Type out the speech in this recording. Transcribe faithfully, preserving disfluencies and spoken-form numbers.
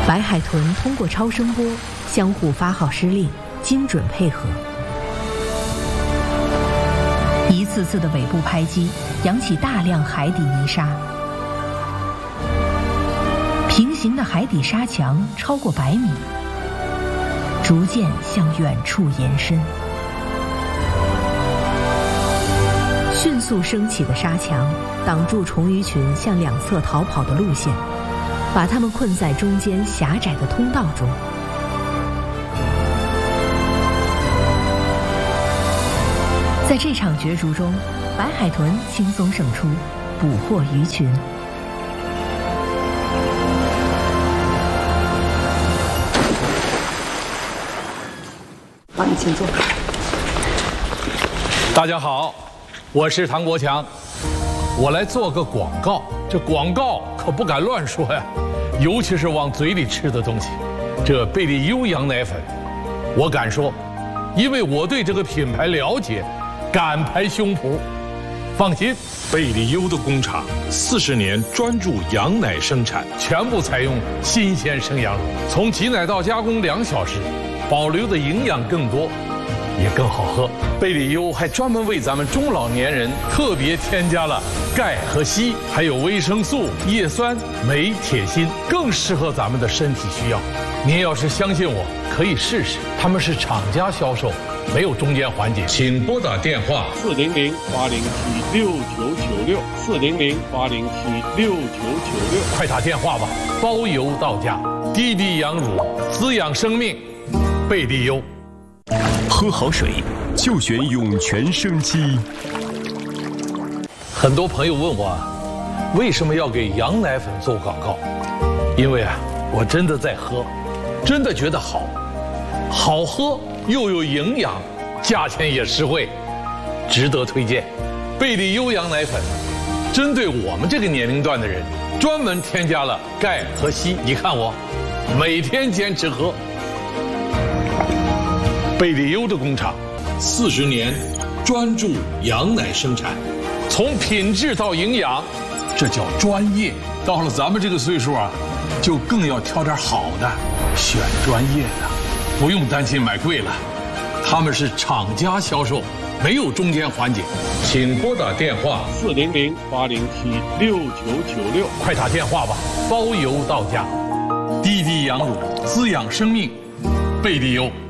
白海豚通过超声波相互发号施令，精准配合。一次次的尾部拍击扬起大量海底泥沙，平行的海底沙墙超过百米，逐渐向远处延伸。迅速升起的沙墙挡住虫鱼群向两侧逃跑的路线，把它们困在中间狭窄的通道中。在这场角逐中，白海豚轻松胜出，捕获鱼群。 好，你请坐。 大家好，我是唐国强，我来做个广告。这广告可不敢乱说呀，尤其是往嘴里吃的东西。这贝利优羊奶粉，我敢说，因为我对这个品牌了解，敢拍胸脯。放心， 贝利优的工厂四十年专注羊奶生产， 全部采用新鲜生羊乳，从挤奶到加工两小时，保留的营养更多，也更好喝。贝利优还专门为咱们中老年人特别添加了钙和硒，还有维生素、叶酸、镁、铁、锌，更适合咱们的身体需要。您要是相信我，可以试试。他们是厂家销售，没有中间环节。请拨打电话四零零八零七六九九六四零零八零七六九九六， 快打电话吧，包邮到家。滴滴羊乳，滋养生命，贝利优。 喝好水就选涌泉生机。 很多朋友问我，为什么要给羊奶粉做广告？因为啊，我真的在喝，真的觉得好，好喝又有营养，价钱也实惠，值得推荐。贝利优羊奶粉，针对我们这个年龄段的人，专门添加了钙和硒。你看我，每天坚持喝。贝利优的工厂，四十年专注羊奶生产，从品质到营养，这叫专业。到了咱们这个岁数啊，就更要挑点好的，选专业的，不用担心买贵了。他们是厂家销售，没有中间环节。请拨打电话四零零八零七六九九六， 快打电话吧，包邮到家。滴滴羊乳，滋养生命，贝利优。